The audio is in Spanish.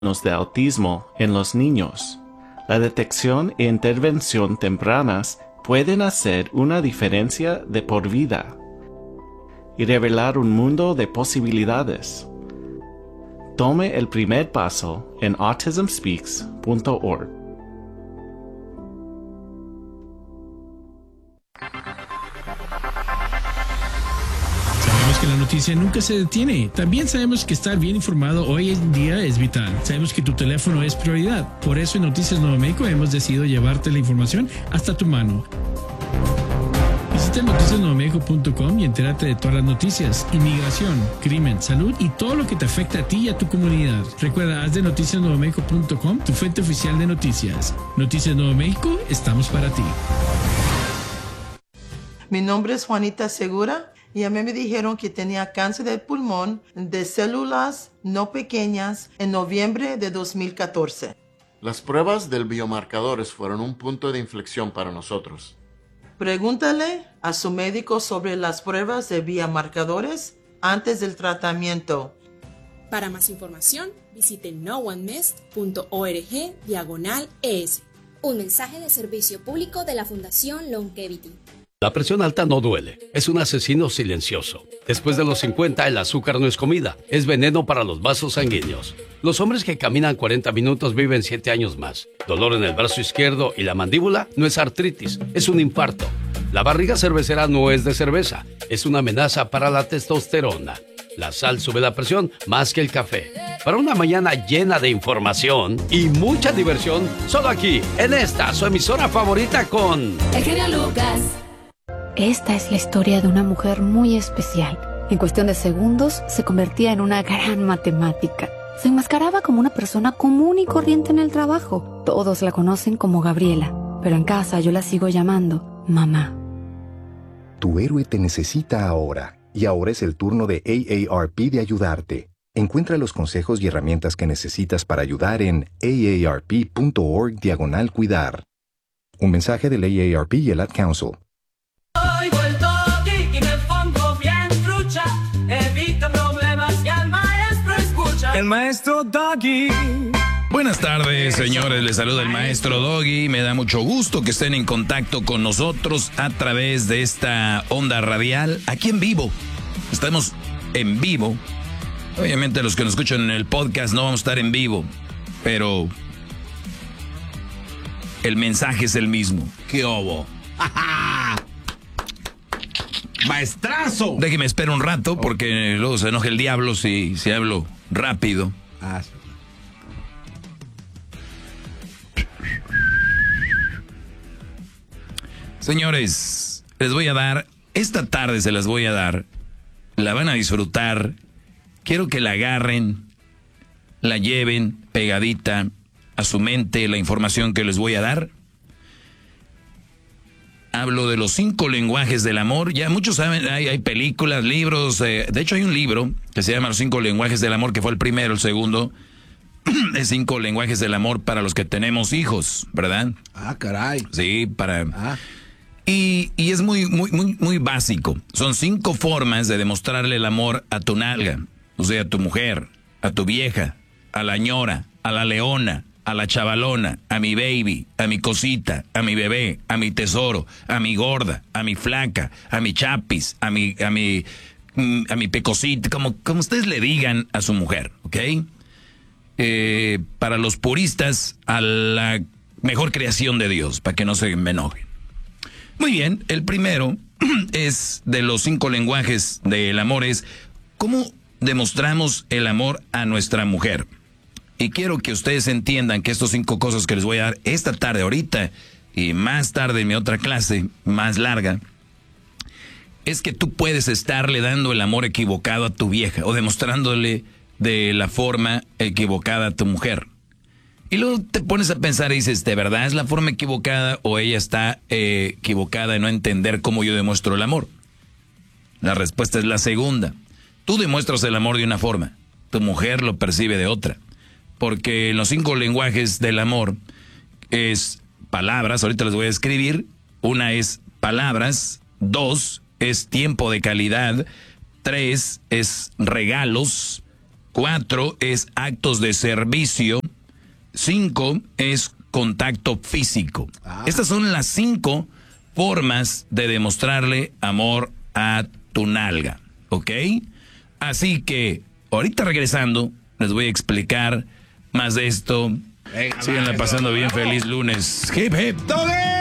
de autismo en los niños. La detección e intervención tempranas pueden hacer una diferencia de por vida y revelar un mundo de posibilidades. Tome el primer paso en autismspeaks.org. Sabemos que la noticia nunca se detiene. También sabemos que estar bien informado hoy en día es vital. Sabemos que tu teléfono es prioridad. Por eso en Noticias Nuevo México hemos decidido llevarte la información hasta tu mano. Visita noticiasnuevomexico.com y entérate de todas las noticias, inmigración, crimen, salud y todo lo que te afecta a ti y a tu comunidad. Recuerda, haz de noticiasnuevomexico.com tu fuente oficial de noticias. Noticias Nuevo México, estamos para ti. Mi nombre es Juanita Segura y a mí me dijeron que tenía cáncer de pulmón de células no pequeñas en noviembre de 2014. Las pruebas del biomarcadores fueron un punto de inflexión para nosotros. Pregúntale a su médico sobre las pruebas de biomarcadores antes del tratamiento. Para más información, visite noonemissed.org/ES. Un mensaje de servicio público de la Fundación Longevity. La presión alta no duele, es un asesino silencioso. Después de los 50, el azúcar no es comida, es veneno para los vasos sanguíneos. Los hombres que caminan 40 minutos viven 7 años más. Dolor en el brazo izquierdo y la mandíbula no es artritis, es un infarto. La barriga cervecera no es de cerveza, es una amenaza para la testosterona. La sal sube la presión más que el café. Para una mañana llena de información y mucha diversión, solo aquí, en esta, su emisora favorita con... El genio Lucas. Esta es la historia de una mujer muy especial. En cuestión de segundos, se convertía en una gran matemática. Se enmascaraba como una persona común y corriente en el trabajo. Todos la conocen como Gabriela, pero en casa yo la sigo llamando mamá. Tu héroe te necesita ahora, y ahora es el turno de AARP de ayudarte. Encuentra los consejos y herramientas que necesitas para ayudar en aarp.org/cuidar. Un mensaje del AARP y el Ad Council. Oigo el doggy y me pongo bien trucha. Evito problemas y al maestro escucha. El maestro Doggy. Buenas tardes, señores. Les saluda el maestro Doggy. Me da mucho gusto que estén en contacto con nosotros a través de esta onda radial, aquí en vivo. Estamos en vivo. Obviamente los que nos escuchan en el podcast no vamos a estar en vivo, pero el mensaje es el mismo. ¿Qué hubo? ¡Maestrazo! Déjeme esperar un rato porque luego se enoja el diablo si hablo rápido. Señores, esta tarde se las voy a dar, la van a disfrutar, quiero que la agarren, la lleven pegadita a su mente la información que les voy a dar. Hablo de los 5 lenguajes del amor. Ya muchos saben, hay películas, libros. De hecho, hay un libro que se llama Los 5 lenguajes del amor, que fue el primero. El segundo es 5 lenguajes del amor para los que tenemos hijos, ¿verdad? Ah, caray. Sí, Y es muy básico. Son 5 formas de demostrarle el amor a tu nalga. O sea, a tu mujer, a tu vieja, a la ñora, a la leona, a la chavalona, a mi baby, a mi cosita, a mi bebé, a mi tesoro, a mi gorda, a mi flaca, a mi chapis, a mi pecosita, como ustedes le digan a su mujer, ¿ok? Para los puristas, a la mejor creación de Dios, para que no se me enojen. Muy bien, el primero es de los 5 lenguajes del amor, es cómo demostramos el amor a nuestra mujer. Y quiero que ustedes entiendan que estos 5 cosas que les voy a dar esta tarde, ahorita, y más tarde en mi otra clase, más larga, es que tú puedes estarle dando el amor equivocado a tu vieja o demostrándole de la forma equivocada a tu mujer. Y luego te pones a pensar y dices, ¿de verdad es la forma equivocada o ella está equivocada en no entender cómo yo demuestro el amor? La respuesta es la segunda. Tú demuestras el amor de una forma, tu mujer lo percibe de otra. Porque en los 5 lenguajes del amor es palabras, ahorita les voy a escribir. 1 es palabras, 2 es tiempo de calidad, 3 es regalos, 4 es actos de servicio. 5 es contacto físico. Estas son las 5 formas de demostrarle amor a tu nalga, ¿ok? Así que ahorita regresando les voy a explicar más de esto. Síganla pasando bien. Feliz lunes. Hip hip.